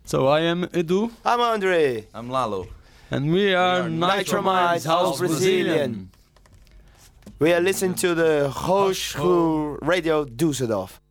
So I am Edu. I'm Andre. I'm Lalo. And we are Nitromize House Brazilian. We are listening to the Hochschul Radio Düsseldorf.